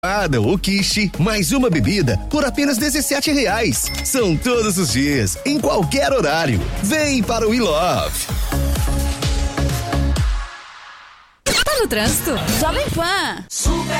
ou quiche, mais uma bebida por apenas R$17. São todos os dias, em qualquer horário. Vem para o We Love. Tá no trânsito? Jovem Pan. Super